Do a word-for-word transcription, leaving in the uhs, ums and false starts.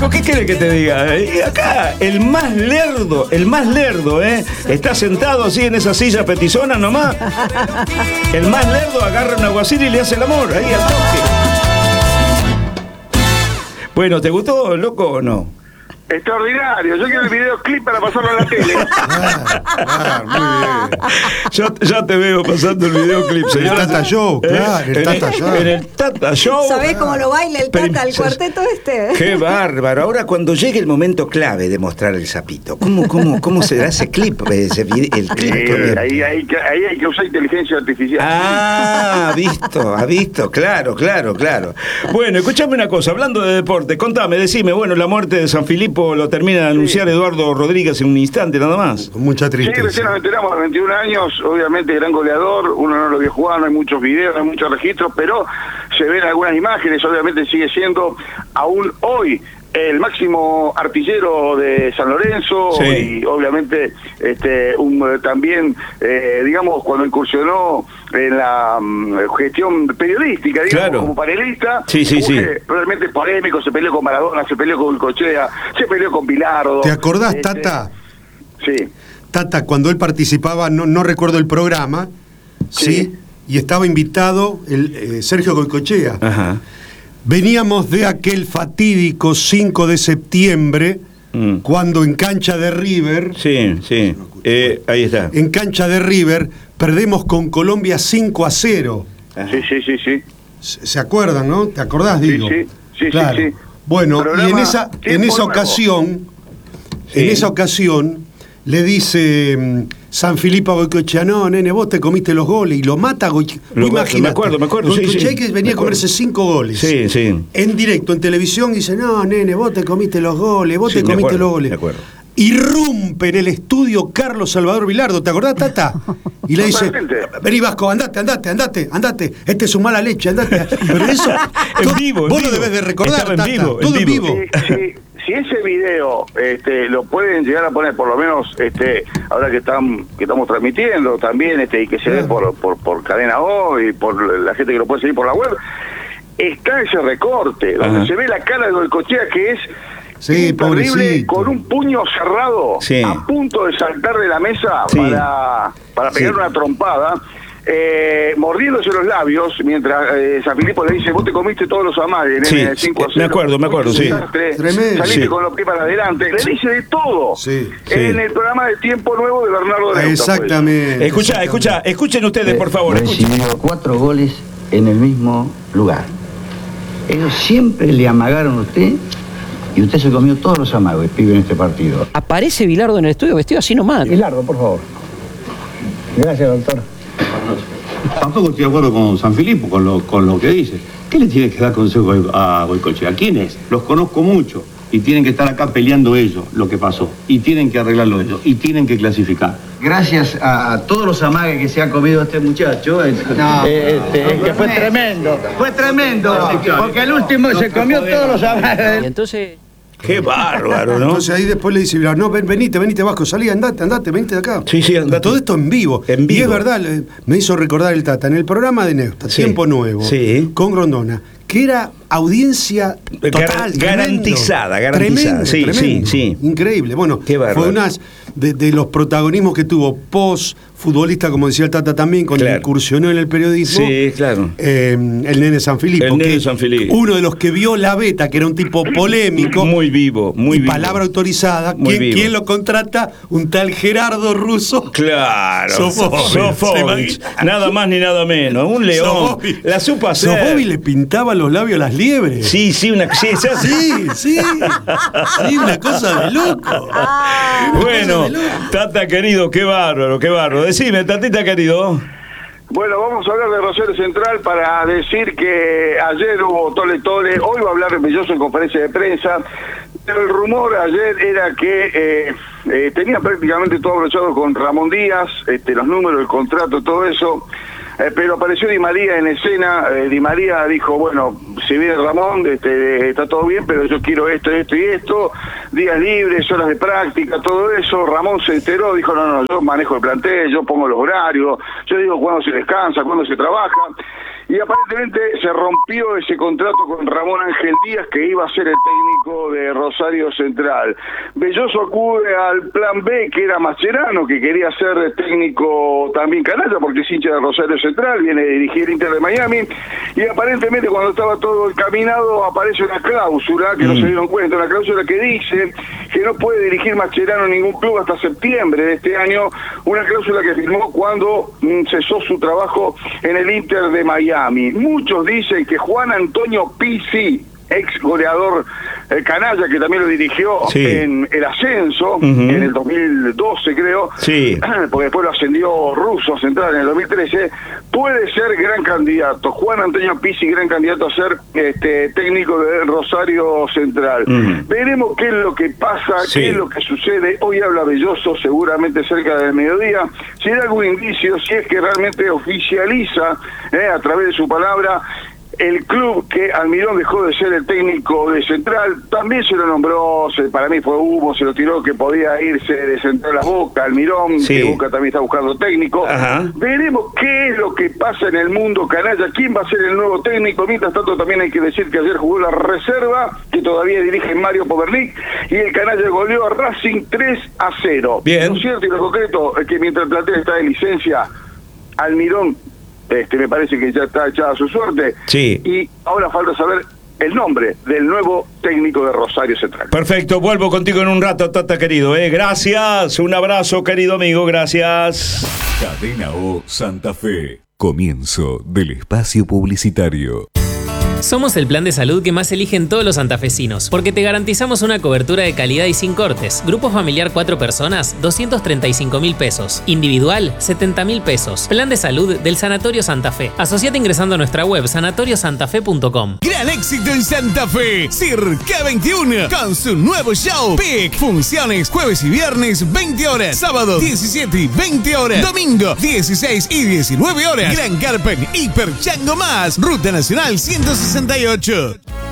Loco, ¿qué quiere que te diga? Eh, acá, el más lerdo, el más lerdo, ¿eh? Está sentado así en esa silla petizona nomás. El más lerdo agarra un aguacil y le hace el amor, ahí al toque. Bueno, ¿te gustó, loco, o no? Extraordinario, yo quiero el videoclip para pasarlo a la tele. Ah, ah, muy bien. Ya, ya te veo pasando el videoclip, señora. El Tata Show, claro, el Tata Show. En el Tata Show. ¿Sabés cómo lo baila el Tata, el cuarteto este? Qué bárbaro. Ahora, cuando llegue el momento clave de mostrar el sapito, ¿cómo, cómo, cómo será ese clip? Ese video, el clip Eh, ahí, ahí, ahí hay que usar inteligencia artificial. Ah, ha visto, ha visto, claro, claro, claro. Bueno, escuchame una cosa, hablando de deporte, contame, decime, bueno, la muerte de San Filipo lo termina de anunciar sí. Eduardo Rodríguez en un instante nada más. Con mucha tristeza. Sí, recién nos enteramos, a veintiún años, obviamente gran goleador, uno no lo vio jugar, no hay muchos videos, no hay muchos registros, pero se ven algunas imágenes, obviamente sigue siendo aún hoy el máximo artillero de San Lorenzo, sí. Y obviamente este un, también, eh, digamos, cuando incursionó en la um, gestión periodística, digamos, claro. Como panelista, sí, sí, sí. Realmente polémico, se peleó con Maradona, se peleó con Goicoechea, se peleó con Bilardo. ¿Te acordás, este, Tata? Sí. Tata, cuando él participaba, no, no recuerdo el programa, ¿sí? ¿Sí? Y estaba invitado el eh, Sergio Goicoechea. Ajá. Veníamos de aquel fatídico cinco de septiembre, mm. cuando en cancha de River... Sí, sí, eh, ahí está. En cancha de River perdemos con Colombia cinco a cero. Sí, sí, sí, sí. ¿Se, se acuerdan, no? ¿Te acordás, sí, digo? Sí, sí, claro. sí, sí. Bueno, y en esa, en esa ocasión, sí. en esa ocasión, le dice um, San Filipo a Goicoechea, no, nene, vos te comiste los goles, y lo mata Goicoechea. Imagínate. Me acuerdo, me acuerdo. Goicoechea Sí, sí. que venía a comerse cinco goles. Sí, sí. En directo, en televisión, dice, no, nene, vos te comiste los goles, vos sí, te comiste acuerdo, los goles. Me acuerdo. Irrumpe en el estudio Carlos Salvador Vilardo, ¿te acordás, Tata? Y le dice, vení Vasco, andate, andate, andate, andate, este es su mala leche, andate. Pero eso, en todo, vivo, en vos vivo. lo debés de recordar, Estaba en Tata, vivo, todo en en vivo. vivo. Sí, sí. Si ese video este, lo pueden llegar a poner, por lo menos este, ahora que están que estamos transmitiendo también, este, y que se claro. ve por, por, por Cadena O y por la gente que lo puede seguir por la web, está ese recorte, donde Ajá. se ve la cara de Goicoechea, que es sí, terrible, con un puño cerrado, sí. a punto de saltar de la mesa sí. para, para pegar sí. una trompada. Eh, mordiéndose los labios mientras eh, San Filipo le dice, vos te comiste todos los amagues, sí, cinco a cero, me acuerdo, me acuerdo, sí. Tremendo. Saliste sí. con los pies para adelante, le dice de todo sí, en sí. el programa de Tiempo Nuevo de Bernardo de Neuta. Exactamente. Escucha, escucha, escuchen ustedes, por favor. Recibió cuatro goles en el mismo lugar. Ellos siempre le amagaron a usted y usted se comió todos los amagues, pibe, en este partido. Aparece Bilardo en el estudio vestido así nomás. Bilardo, por favor. Gracias, doctor. Tampoco estoy de acuerdo con San Filipo, con lo, con lo que dice. ¿Qué le tiene que dar consejo a Goicoechea? ¿Quién es? Los conozco mucho y tienen que estar acá peleando ellos lo que pasó. Y tienen que arreglarlo ellos. Y tienen que clasificar. Gracias a, a todos los amagues que se ha comido este muchacho, es, no, eh, este, no, no, que fue tremendo. Fue tremendo, porque el último se comió todos los amagues. Y entonces... Qué bárbaro, ¿no? Entonces ahí después le dice, no, ven, venite, venite Vasco, salí, andate, andate, venite de acá. Sí, sí, andate. Todo esto en vivo. En vivo. Y es verdad, me hizo recordar el Tata, en el programa de Neuta, sí. Tiempo Nuevo, sí. con Grondona, que era audiencia total, Gar garantizada, tremendo, garantizada, tremendo, sí, tremendo, sí, sí. Increíble. Bueno, qué fue una de, de los protagonismos que tuvo post futbolista, como decía el Tata también, cuando claro. incursionó en el periodismo. Sí, claro. Eh, el nene San Filipo. El nene San Filipo. Uno de los que vio la beta, que era un tipo polémico. Muy vivo, muy y vivo. Palabra autorizada. Muy ¿Quién, ¿Quién lo contrata? Un tal Gerardo Russo. Claro. Sofovich. Sofovich. Nada más ni nada menos. Un león. Sofovich. La supo hacer. Sofovich le pintaba los labios a las liebres. Sí, sí, una sí, sí, sí, sí. Sí, una cosa de loco. Bueno, de loco. Tata querido, qué bárbaro, qué bárbaro. Decime, Tatita querido. Bueno, vamos a hablar de Rosario Central para decir que ayer hubo tole tole, hoy va a hablar Belloso en conferencia de prensa, pero el rumor ayer era que eh, eh, tenía prácticamente todo abrochado con Ramón Díaz, este, los números, el contrato, todo eso, eh, pero apareció Di María en escena. eh, Di María dijo, bueno, si viene Ramón, este, está todo bien, pero yo quiero esto, esto y esto, días libres, horas de práctica, todo eso. Ramón se enteró, dijo, no, no, yo manejo el plantel, yo pongo los horarios, yo digo cuándo se descansa, cuándo se trabaja. y aparentemente se rompió ese contrato con Ramón Ángel Díaz, que iba a ser el técnico de Rosario Central. Belloso acude al plan B, que era Mascherano, que quería ser técnico también canalla, porque es hincha de Rosario Central, viene a dirigir el Inter de Miami, y aparentemente cuando estaba todo encaminado aparece una cláusula, que mm. no se dieron cuenta, una cláusula que dice que no puede dirigir Mascherano en ningún club hasta septiembre de este año, una cláusula que firmó cuando mm, cesó su trabajo en el Inter de Miami. Muchos dicen que Juan Antonio Pizzi, ex goleador eh, canalla, que también lo dirigió sí. en el ascenso, uh-huh. en el dos mil doce creo, sí. porque después lo ascendió Russo Central en el dos mil trece, puede ser gran candidato. Juan Antonio Pizzi, gran candidato a ser este técnico de Rosario Central. Uh-huh. Veremos qué es lo que pasa, sí. qué es lo que sucede. Hoy habla Belloso, seguramente cerca del mediodía, si hay algún indicio, si es que realmente oficializa eh, a través de su palabra el club que Almirón dejó de ser el técnico de Central. También se lo nombró, se, para mí fue humo, se lo tiró que podía irse de Central a Boca, Almirón, sí. que Boca también está buscando técnico. Ajá. Veremos qué es lo que pasa en el mundo canalla, quién va a ser el nuevo técnico. Mientras tanto también hay que decir que ayer jugó la reserva, que todavía dirige Mario Povernic, y el canalla goleó a Racing tres a cero. Bien. Lo cierto y lo concreto es que mientras el plantel está de licencia, Almirón Este, me parece que ya está echada su suerte. Sí. Y ahora falta saber el nombre del nuevo técnico de Rosario Central. Perfecto, vuelvo contigo en un rato, Tata querido. ¿eh? Gracias, un abrazo, querido amigo, gracias. Cadena O Santa Fe. Comienzo del espacio publicitario. Somos el plan de salud que más eligen todos los santafesinos, porque te garantizamos una cobertura de calidad y sin cortes. Grupo familiar cuatro personas, doscientos treinta y cinco mil pesos. Individual, setenta mil pesos. Plan de salud del Sanatorio Santa Fe. Asociate ingresando a nuestra web sanatorio santa fe punto com. Gran éxito en Santa Fe. Circa veintiuno con su nuevo show P I C. Funciones jueves y viernes veinte horas. Sábado diecisiete y veinte horas. Domingo dieciséis y diecinueve horas. Gran Carpen Hiper Chango Más. Ruta Nacional ciento sesenta y ocho.